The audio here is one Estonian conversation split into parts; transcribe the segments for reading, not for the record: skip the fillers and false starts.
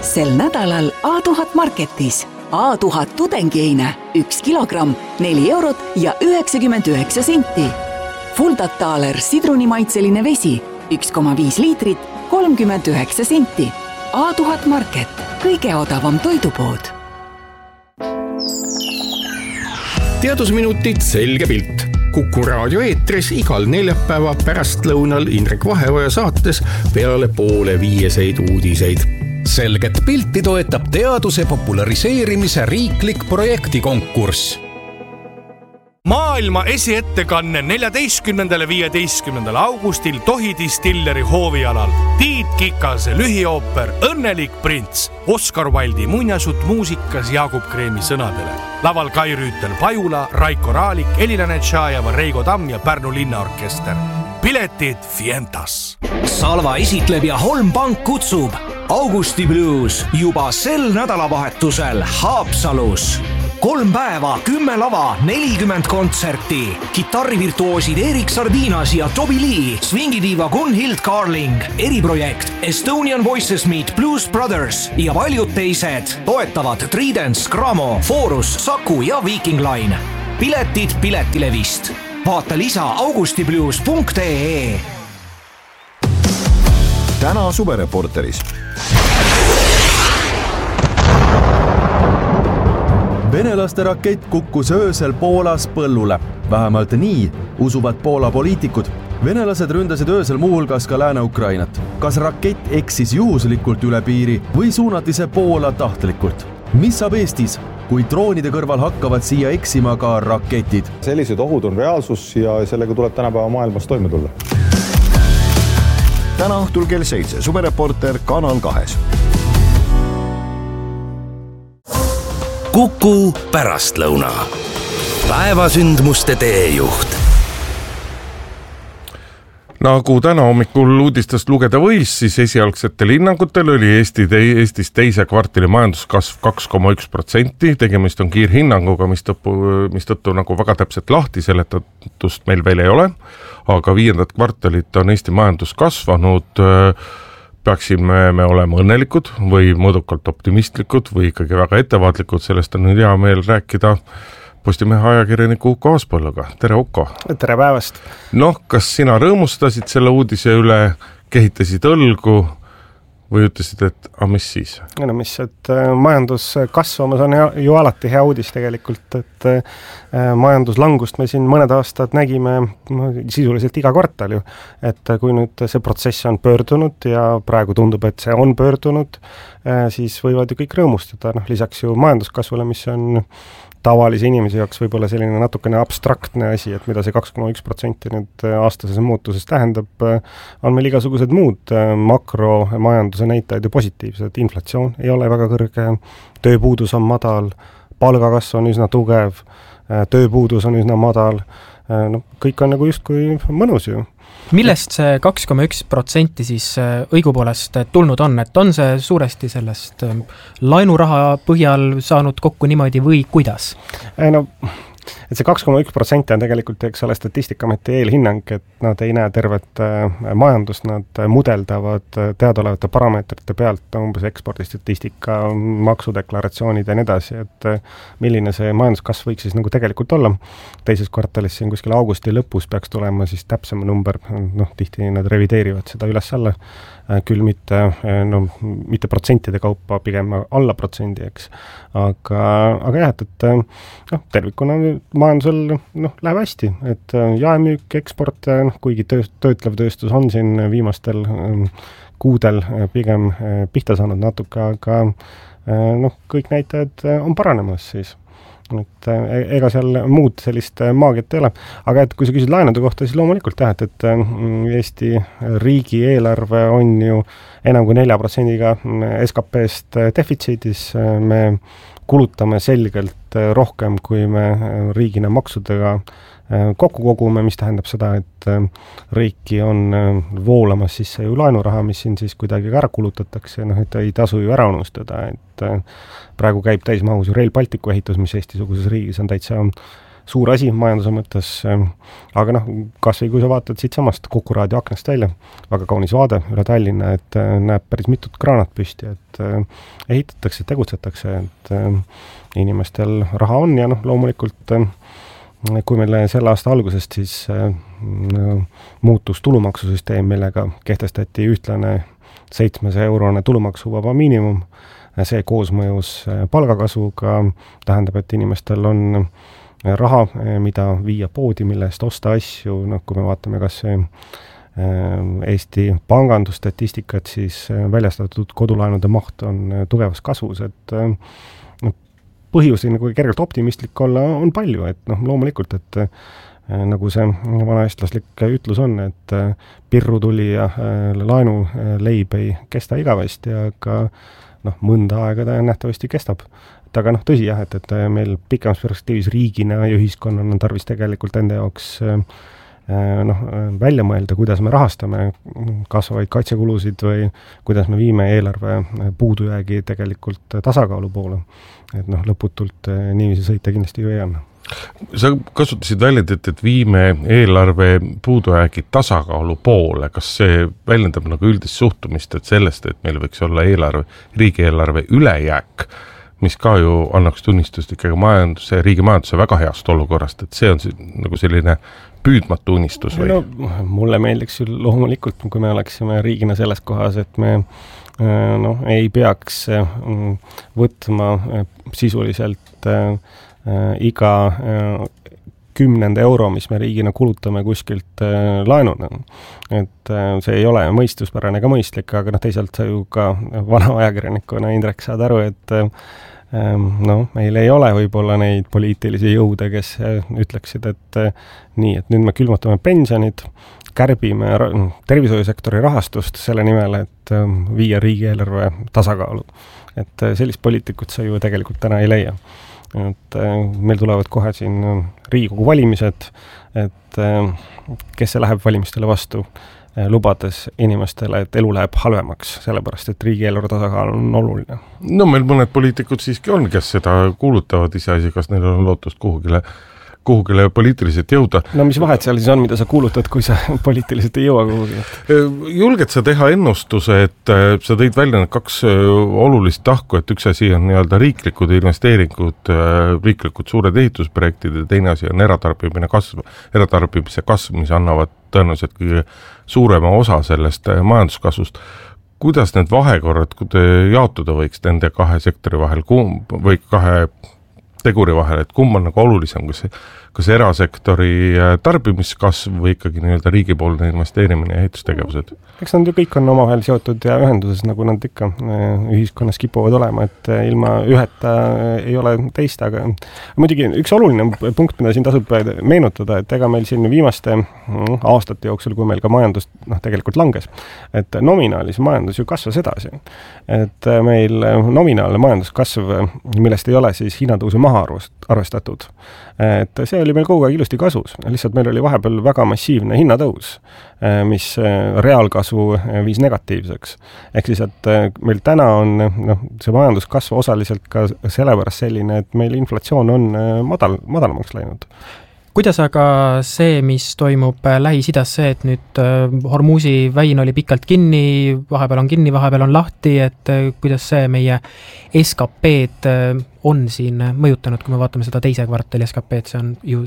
Sel nädalal A1000 Marketis. A1000 tudengieine 1 kilogramm 4 eurot ja 99 senti. Fuldataaler sidrunimaitseline vesi 1,5 liitrit 39 senti. A1000 Market, kõige odavam toidupood. Teadusminutid selge pilt. Kuku raadio eetris igal neljapäeva pärastlõunal Indrek Vaheoja saates peale 4:30 uudiseid. Selget pilti toetab teaduse populariseerimise riiklik projektikonkurss. Maailma esiettekanne 14.–15. augustil Tohi Distilleri hoovialal. Tiit Kikase lühiooper Õnnelik prints. Oscar Wilde'i muinasjutt muusikas Jaagup Kreemi sõnadele. Laval Kai Rüütel Pajula, Raiko Raalik, Elina Netšajeva, Reigo Tamm ja Pärnu linnaorkester. Piletid Fientas. Salva esitleb ja Holmpank kutsub. Augusti Blues juba sel nädalavahetusel Haapsalus. 3 päeva, 10 lava, 40 kontserti. Kitarrivirtuoosid Erik Sardinas ja Toby Lee, swingidiiva Gunhild Carling, eriprojekt Estonian Voices Meet Blues Brothers ja paljud teised toetavad Tridents, Gramo, Forus, Saku ja Viking Line. Piletid Piletilevist. Vaata lisa augustiblues.ee. Täna Suvereporteris. Venelaste rakett kukkus öösel Poolas põllule. Vähemalt nii usuvad Poola poliitikud. Venelased ründasid öösel muuhulgas ka Lääne-Ukrainat. Kas rakett eksis juhuslikult üle piiri või suunati see Poola tahtlikult? Mis saab Eestis, kui droonide kõrval hakkavad siia eksima ka raketid? Sellised ohud on reaalsus ja sellega tuleb tänapäeva maailmas toime tulla. Täna õhtul kell 7. Suvereporter Kanal 2. Kuku pärastlõuna. Päevasündmuste teejuht. Nagu täna hommikul uudistest lugeda võis, siis esialgsetel hinnangutel oli Eestis teise kvartali majanduskasv 2,1%. Tegemist on kiirhinnanguga, mistõttu nagu väga täpselt lahti seletatust meil veel ei ole. Aga 5. kvartalit on Eesti majandus kasvanud. Peaksime me olema õnnelikud või mõõdukalt optimistlikud või ikkagi väga ettevaatlikud. Sellest on hea meel rääkida Postimehe ajakirjaniku Uko Aaspõlluga. Tere, Uko! Tere päevast! Kas sina rõõmustasid selle uudise üle, kehitasid õlgu või ütlesid, et mis siis? Majandus kasvamas on ju alati hea uudis tegelikult, et majanduslangust me siin mõned aastad nägime sisuliselt iga kvartal ju, et kui nüüd see protsess on pöördunud ja praegu tundub, et see on pöördunud, siis võivad ju kõik rõõmustada, lisaks ju majanduskasvule, mis on tavalise inimese jaoks võib-olla selline natukene abstraktne asi, et mida see 2,1% nüüd aastases muutuses tähendab, on meil igasugused muud makromajanduse näitajad ju positiivsed. Inflatsioon ei ole väga kõrge, tööpuudus on madal, palgakasv on üsna tugev, tööpuudus on üsna madal, kõik on nagu justkui mõnus ju. Millest see 2,1% siis õigupoolest tulnud on, et on see suuresti sellest laenuraha põhjal saanud kokku niimoodi või kuidas? Et see 2,1% on tegelikult, eks ole, Statistikaameti eelhinnang, et nad ei näe tervet majandust, nad mudeldavad teadaolevate parameetrite pealt umbes ekspordistatistika, maksudeklaratsioonid ja nii edasi, et milline see majanduskasv võiks siis nagu tegelikult olla. Teises kvartalis siin kuskil augusti lõpus peaks tulema siis täpsem number, tihti nad revideerivad seda üles-alla, küll mitte protsentide kaupa, pigem alla protsendi, eks. Aga jah, et tervikuna majandusel läheb hästi, et jaemüük, eksport, kuigi töötlev tööstus on siin viimastel kuudel pigem pihta saanud natuke, aga kõik näitajad on paranemas siis. Et ega seal muud sellist maagiat ei ole. Aga et kui sa küsid laenude kohta, siis loomulikult et Eesti riigi eelarve on ju enam kui 4%-ga SKP-st defitsiidis. Me kulutame selgelt rohkem, kui me riigina maksudega kokku kogume, mis tähendab seda, et riiki on voolamas sisse ju laenuraha, mis siin siis kuidagi ära kulutatakse, et ei tasu ju ära unustada, et praegu käib täismahus ju Rail Balticu ehitus, mis Eesti-suguses riigis on täitsa suur asi majanduse mõttes, aga noh, kas või kui sa vaatad siit samast Kuku raadio aknast välja, väga kaunis vaade üle Tallinna, et näeb päris mitut kraanat püsti, et ehitatakse, tegutsetakse, et inimestel raha on ja noh, loomulikult kui meil selle aasta algusest siis muutus tulumaksusüsteem, millega kehtestati ühtlane 700-eurone tulumaksuvaba miinimum, see koosmõjus palgakasvuga tähendab, et inimestel on raha, mida viia poodi, mille eest osta asju, noh, kui me vaatame kas Eesti pangandusstatistikat, siis väljastatud kodulaenude maht on tugevas kasvus, et põhjusi nagu kergelt optimistlik olla on palju, et noh, loomulikult, et nagu see vanaestlaslik ütlus on, et pirru tuli ja laenuleib ei kesta igavesti, aga noh, mõnda aega ta nähtavasti kestab. Et aga noh, tõsi jah, et meil pikemas perspektiivis riigina ja ühiskonnana on tarvis tegelikult enda jaoks välja mõelda, kuidas me rahastame kasvavaid kaitsekulusid või kuidas me viime eelarve puudujäägi tegelikult tasakaalu poole. Et noh, lõputult niiviisi sõita kindlasti ju ei anna. Sa kasutasid väljendit, et viime eelarve puudujäägi tasakaalu poole. Kas see väljendab nagu üldist suhtumist, et sellest, et meil võiks olla riigieelarve ülejääk, mis ka ju annaks tunnistust ikkagi riigi majanduse väga heast olukorrast, et see on nagu selline püüdmatu unistus või? No, mulle meeldiks ju loomulikult, kui me oleksime riigina selles kohas, et me ei peaks võtma sisuliselt iga 10 euro, mis me riigina kulutame kuskilt laenuna. Et see ei ole mõistuspärane ega mõistlik, aga teisalt sa ju ka vana ajakirjanikuna, Indrek, saad aru, et meil ei ole võib-olla neid poliitilisi jõude, kes ütleksid, et nii, et nüüd me külmutame pensionid, kärbime tervishoiusektori rahastust selle nimel, et viia riigieelarve tasakaalu. Et sellist poliitikut sa ju tegelikult täna ei leia. Et meil tulevad kohe siin Riigikogu valimised, et kes see läheb valimistele vastu, lubades inimestele, et elu läheb halvemaks, sellepärast, et riigieelarve tasakaal on oluline. No meil mõned poliitikud siiski on, kes seda kuulutavad iseasi, kas neil on lootust kuhugile poliitiliselt jõuda. No mis vahet seal siis on, mida sa kuulutad, kui sa poliitiliselt ei jõua kuhugi? Julged sa teha ennustuse, et sa tõid välja need 2 olulist tahku, et üks asi on nii-öelda riiklikud investeeringud, riiklikud suured ehitusprojektid ja teine asi on eratarbimise kasv, mis annavad tõenäoliselt kõige suurema osa sellest majanduskasvust. Kuidas need vahekorrad jaotuda võiks nende 2 sektori vahel või 2 teguri vahel, et kumb on nagu olulisem, kas erasektori tarbimiskasv või ikkagi nii-öelda riigipoolne investeerimine ja ehitustegevused? Eks nad ju kõik on omavahel seotud ja ühenduses, nagu nad ikka ühiskonnas kipuvad olema, et ilma üheta ei ole teist, aga muidugi üks oluline punkt, mida siin tasub meenutada, et ega meil siin viimaste aastate jooksul, kui meil ka majandus tegelikult langes, et nominaalis majandus ju kasvas edasi. Et meil nominaalne majanduskasv, millest ei ole siis hinnatõusu maha arvestatud, et see oli meil kogu aeg ilusti kasus. Lihtsalt meil oli vahepeal väga massiivne hinnatõus, mis reaalkasvu viis negatiivseks. Ehk siis, et meil täna on see majanduskasv osaliselt ka sellepärast selline, et meil inflatsioon on madalamaks läinud. Kuidas aga see, mis toimub Lähis-Idas, see, et nüüd Hormuzi väin oli pikalt kinni, vahepeal on kinni, vahepeal on lahti, et kuidas see meie SKP-d on siin mõjutanud, kui me vaatame seda teise kvartali SKP-d, see on ju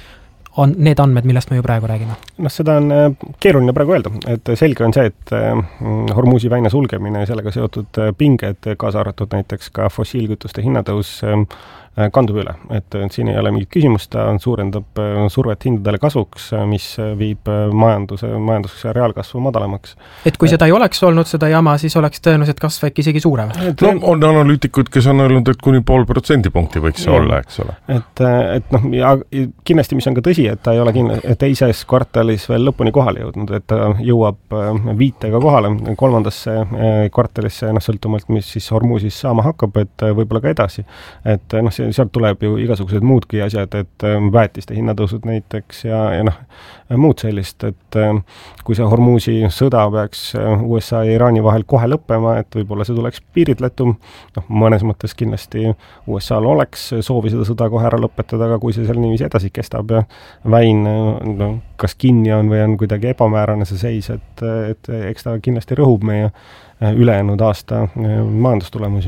need andmed, millest me ju praegu räägime? Seda on keeruline praegu öelda, et selge on see, et Hormuzi väina sulgemine ja sellega seotud pinged, kaasa arvatud näiteks ka fossiilkütuste hinnatõus kandub üle, et siin ei ole mingit küsimust, ta suurendab survet hindadele kasuks, mis viib majanduse reaalkasvu madalamaks. Et kui seda ei oleks olnud, seda jama, siis oleks tõenäoliselt kasv äkki isegi suurem? No, on analüütikud, kes on öelnud, et kuni 0,5% punkti võiks olla, eks ole. Ja kindlasti, mis on ka tõsi, et ta ei ole teises kvartalis veel lõpuni kohale jõudnud, et ta jõuab 5 kohale, 3. kvartalisse sõltumalt, mis siis Hormuzis saama hakkab, et võib-olla ka edasi. Et sealt tuleb ju igasugused muudki asjad, et väetiste hinnatõusud näiteks ja muud sellist, et kui see Hormuzi sõda peaks USA ja Iraani vahel kohe lõppema, et võib-olla see tuleks piiritletum, mõnes mõttes kindlasti USA-l oleks soovi seda sõda kohe ära lõpetada, aga kui see seal niiviisi edasi kestab ja väin kas kinni on või on kuidagi ebamäärane see seis, et eks ta kindlasti rõhub meie ülejäänud aasta majandustulemusi.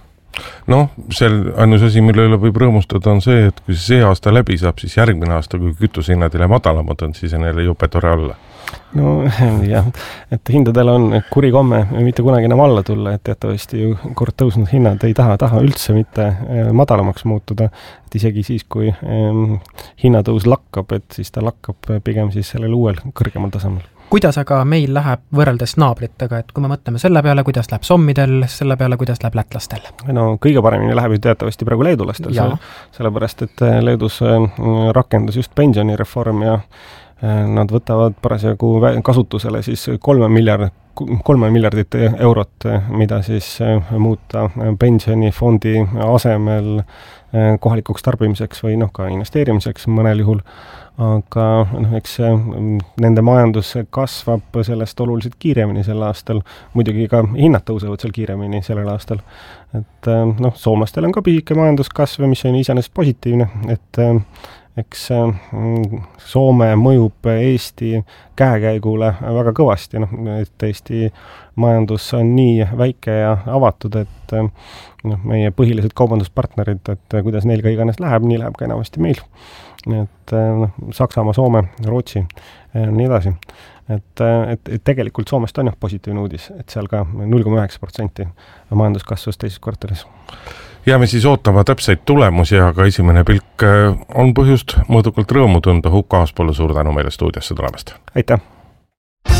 Seal ainus asi, mille üle võib rõõmustada, on see, et kui see aasta läbi saab, siis järgmine aasta, kui kütusehinnad jälle madalamad on, siis on jälle jube tore olla. Jah, et hindadel on kuri komme mitte kunagi enam alla tulla, et teatavasti ju kord tõusnud hinnad ei taha üldse mitte madalamaks muutuda, et isegi siis, kui hinnatõus lakkab, et siis ta lakkab pigem siis sellel uuel kõrgemal tasemel. Kuidas aga meil läheb võrreldes naabritega, et kui me mõtleme selle peale, kuidas läheb sommidel, selle peale, kuidas läheb lätlastel? Kõige paremini läheb ju teatavasti praegu leedulastel, sellepärast, et Leedus rakendus just pensionireform ja nad võtavad parasjagu kasutusele siis 3 miljardit eurot, mida siis muuta pensionifondi asemel kohalikuks tarbimiseks või ka investeerimiseks mõnel juhul, aga eks nende majandus kasvab sellest oluliselt kiiremini sel aastal, muidugi ka hinnad tõusevad seal kiiremini sellel aastal, et soomlastel on ka pisike majanduskasv, mis on iseenesest positiivne, et eks Soome mõjub Eesti käekäigule väga kõvasti, et Eesti majandus on nii väike ja avatud, et meie põhilised kaubanduspartnerid, et kuidas neil ka iganes läheb, nii läheb ka enamasti meil. Et Saksamaa, Soome, Rootsi, nii edasi. Et tegelikult Soomest on positiivne uudis, et seal ka 0,9% majanduskasvus teises kvartalis. Jääme siis ootama täpseid tulemusi, aga esimene pilk on põhjust mõõdukalt rõõmu tunda. Huko Aaspõllu, suur tänu meile stuudiosse tulemast. Aitäh!